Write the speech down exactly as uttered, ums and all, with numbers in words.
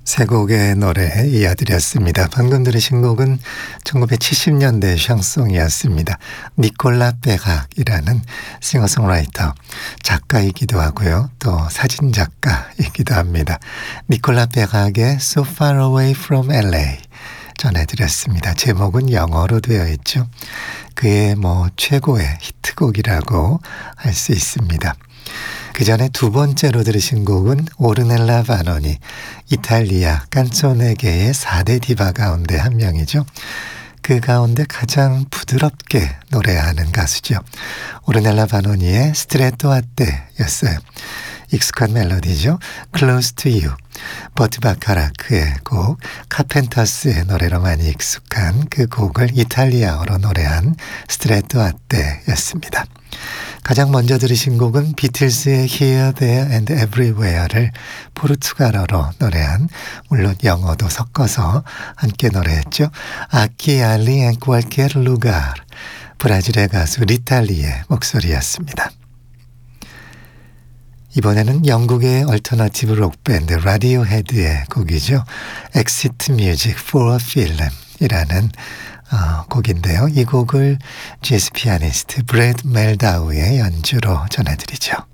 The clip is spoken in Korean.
세 곡의 노래 이어드렸습니다. 방금 들으신 곡은 천구백칠십 년대 샹송이었습니다. 니콜라 베락이라는 싱어송라이터, 작가이기도 하고요. 또 사진작가이기도 합니다. 니콜라 베락의 So Far Away From 엘에이 전해드렸습니다. 제목은 영어로 되어 있죠. 그의 뭐 최고의 히트곡이라고 할 수 있습니다. 그 전에 두 번째로 들으신 곡은 오르넬라 바노니, 이탈리아 깐초네계의 사 대 디바 가운데 한 명이죠. 그 가운데 가장 부드럽게 노래하는 가수죠. 오르넬라 바노니의 스트레토 아떼였어요. 익숙한 멜로디죠. Close to You. 버트 바카라크의 곡, 카펜터스의 노래로 많이 익숙한 그 곡을 이탈리아어로 노래한 스트레토 아떼였습니다. 가장 먼저 들으신 곡은 비틀스의 Here, There and Everywhere를 포르투갈어로 노래한, 물론 영어도 섞어서 함께 노래했죠. Aqui, Ali en Cualquier Lugar. 브라질의 가수 리탈리의 목소리였습니다. 이번에는 영국의 얼터너티브 록밴드 라디오헤드의 곡이죠. Exit Music for a Film 이라는 어, 곡인데요. 이 곡을 재즈 피아니스트 브래드 멜다우의 연주로 전해드리죠.